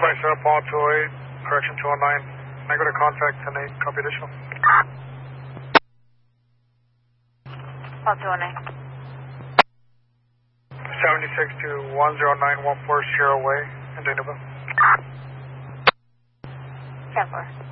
27 Paul 208, correction 209. Negative contact 10-8, copy additional. Paul 209. 76 to 10914 Sierra Way in Danville. 10-4.